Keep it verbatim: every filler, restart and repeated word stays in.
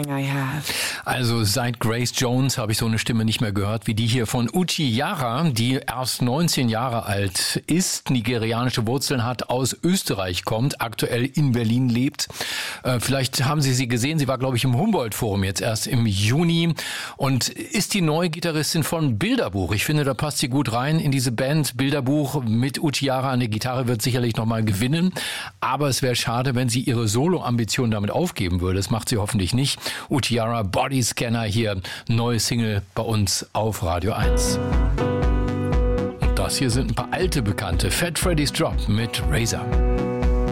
everything I have. Also seit Grace Jones habe ich so eine Stimme nicht mehr gehört wie die hier von Uchi Jara, die erst neunzehn Jahre alt ist, nigerianische Wurzeln hat, aus Österreich kommt, aktuell in Berlin lebt. Äh, vielleicht haben Sie sie gesehen, sie war, glaube ich, im Humboldt-Forum jetzt erst im Juni und ist die neue Gitarristin von Bilderbuch. Ich finde, da passt sie gut rein in diese Band. Bilderbuch mit Uchi Jara an der Gitarre wird sicherlich nochmal gewinnen, aber es wäre schade, wenn sie ihre Solo-Ambitionen damit aufgeben würde. Das macht sie hoffentlich nicht. Uchi Jara, Body Scanner hier, neue Single bei uns auf Radio eins. Und das hier sind ein paar alte Bekannte. Fat Freddy's Drop mit Razor.